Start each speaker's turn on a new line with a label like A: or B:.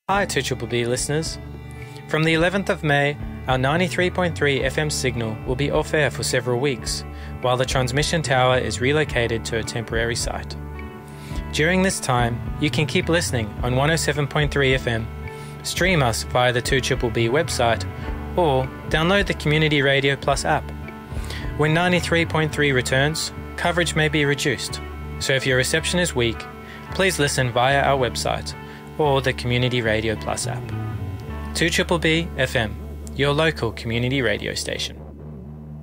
A: Hi 2BBB listeners. From the 11th of May, our 93.3 FM signal will be off air for several weeks, while the transmission tower is relocated to a temporary site. During this time, you can keep listening on 107.3 FM, stream us via the 2BBB website, or download the Community Radio Plus app. When 93.3 returns, coverage may be reduced, so if your reception is weak, please listen via our website or the Community Radio Plus app. 2BBB FM, your local community radio station.